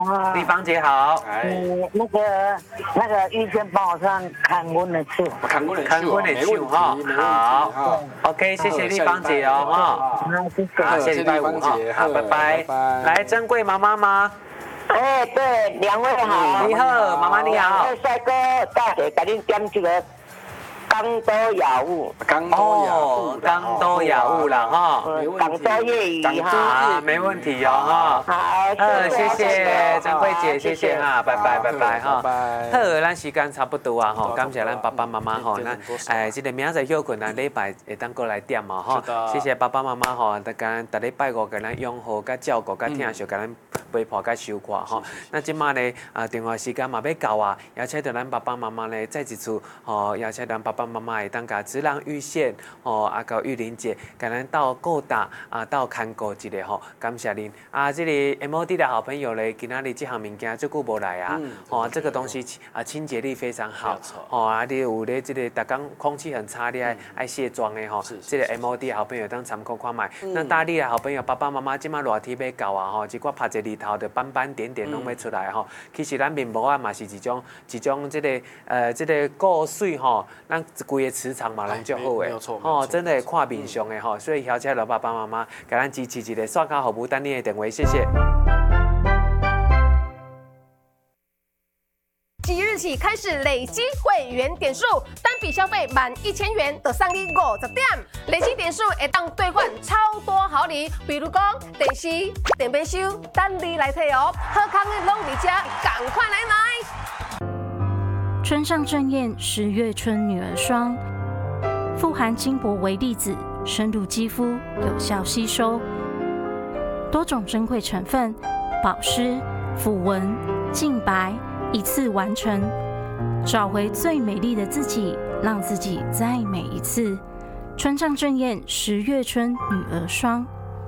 丽芳姐好。 那个玉娟帮我上看我的手， 看我的手哈。好 ，OK， 谢谢丽芳姐哦哈。 谢谢。 好，谢谢礼拜五哈。好，拜拜。来，珍贵妈妈吗？ 哎，对，两位好。 你好，妈妈你好。 帅哥，大姐给您点这个港都雅物。 港都雅物了哈。 港都粤语哈。 没问题哦哈。 好， 谢谢珍贵姐，谢谢哈，拜拜哈。好，咱时间差不多啊哈，感谢咱爸爸妈妈哈，那这个明仔休困咱礼拜会当过来点嘛哈。谢谢爸爸妈妈哈，逐礼拜五给咱养护、甲照顾、甲听惜，给咱陪伴、甲收看哈。那今麦呢电话时间嘛要到啊，邀请到咱爸爸妈妈呢再一次吼，邀请咱爸爸妈妈会当甲子郎玉县吼，啊甲玉玲姐，甲咱到顾大到看顾一下吼，感谢您啊，这里 MOD 的好朋友嘞，今仔日这项物件足久无来啊，哦，这个东西清洁力非常好，哦啊，你有咧这个逐工空气很差，你爱卸妆的吼，这个 MOD 的好朋友当参考看卖。那大力的好朋友爸爸妈妈，即马热天要到啊吼，一寡拍一日头的斑斑点点拢要出来吼。其实咱面膜啊嘛是一种这个过水吼，咱规个磁场嘛拢足好的，吼，真的看面上的吼，所以邀请老爸爸妈妈给咱支持一个刷卡服务，等你的电话，谢谢。 即日起开始累积会员点数，单笔消费满1000元就送你50点，累积点数会当兑换超多好礼，比如讲电视、电冰箱，等你来摕哦。好康的拢伫遮，赶快来买！ 春上正艳，10月春女儿霜，富含金箔微粒子，深入肌肤，有效吸收，多种珍贵成分，保湿、抚纹、净白。一次完成，找回最美丽的自己，让自己再美一次。春上正艳，10月春女儿霜。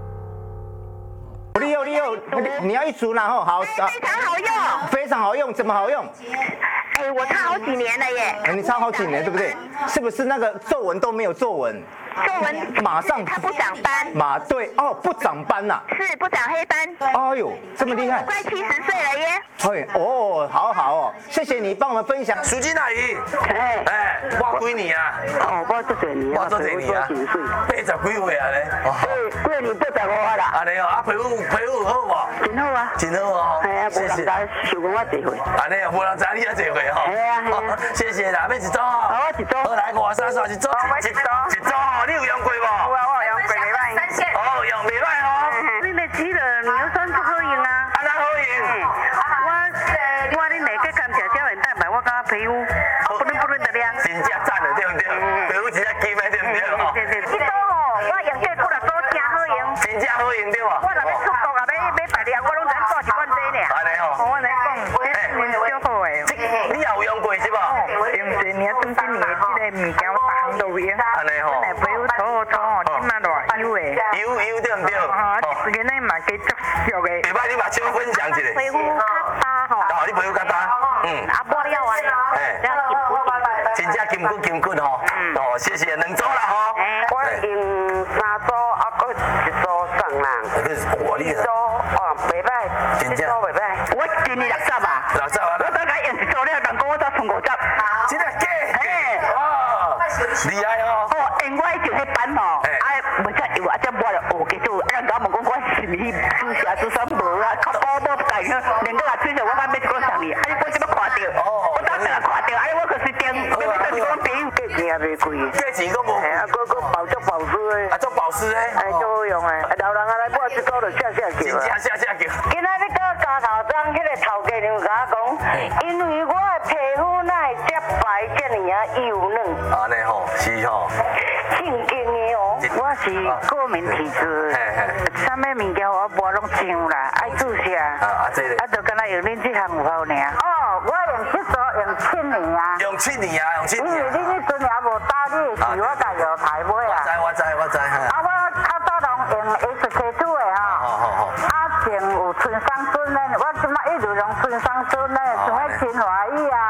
利用，你要一组然后好， 非常好用， 非常好用，怎么好用？ 我擦好几年了耶。 你擦好几年，对不对？是不是那个皱纹都没有皱纹？ 皱纹马上它不长斑。 对哦，不长斑呐。 是不长黑斑。 哎呦，这么厉害！ 快70岁了耶。 哦，好哦，谢谢你帮我们分享。 苏金阿姨，我几年啊？ 我做几年啊 ？80几岁，岁啊咧。 过年85啦。 安尼哦，皮肤好无？ 真好啊。 真好哦。 系啊，无人知受过我这回。 安尼哦，无人知你啊这回吼。 系啊。 谢谢啦，要一组哦。 好，我一组。 好来533一组。一组哦，你有用过无？ 有啊，我有用过，袂歹。 3线。哦，用袂歹哦。 你的吃了女儿霜不好用啊？ 安那好用？ 我恁下个感谢胶原蛋白，我感觉皮肤不伦的亮。 真正赞的对不对？皮肤真正金的对不对？ 对。这组哦，我用这几粒组真好用。 真正好用对吧？ 我若要出国啊，要排练，我拢只带一罐这呢。 安尼哦。 我来讲，这少好诶。 你也有用过是吧？ 用一年，总今年这个物件我逐项都有用。 安尼吼。 真系皮肤搓哦，即马偌油诶。 油对不对？ 一个呢嘛加足俗诶。 袂歹，你把手分享一下。 皮肤较大吼。 哦，你皮肤较大。 抹了啊。 真正金骨吼。哦，谢谢，2组啦吼。 我用3组，啊，搁1组送人。 哇，你组袂歹， 真正袂歹。我今年60啊。 60啊。 我大概用1组了，人讲我才剩50。 真的假？哇，厉害哦。 因我以前迄班吼，无遮油，遮抹了学技术，人家问讲我是咪主写主啥无啊，较宝宝不干，连个吹水我讲要一个送你，我即要看到，我当时看到，我可是定，我是讲朋友价钱也袂贵， 价钱佫无， 佫保湿诶， 做保湿诶， 足好用诶，老人来抹一组就下叫。 真正下叫。 今仔日到家头庄，迄个头家娘甲我讲，因为我的皮肤哪会遮白遮尔啊幼嫩。 安尼吼，是吼。 正经的哦，我是过敏体质，啥物物件我抹拢上啦，爱注射。 这个。 就敢若用恁这项有效尔。我用这组用7年啊。 用7年啊，用7年。 因为你迄阵也无打你的时，我家有台买啊。 我知。 我较早拢用 SK2的哈。前有春桑醇咧，我即摆一直用春桑醇咧，像迄清华伊啊。